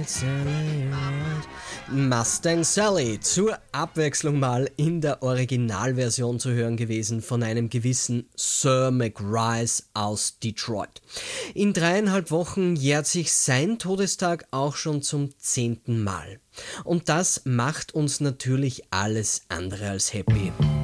Mustang Sally, zur Abwechslung mal in der Originalversion zu hören gewesen von einem gewissen Sir McRice aus Detroit. In 3,5 Wochen jährt sich sein Todestag auch schon zum 10. Mal. Und das macht uns natürlich alles andere als happy.